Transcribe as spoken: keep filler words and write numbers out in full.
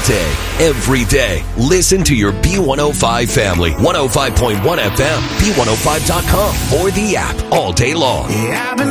day, every day. Listen to your B one oh five family. one oh five point one F M, B one oh five dot com, or the app all day long. Yeah, I've been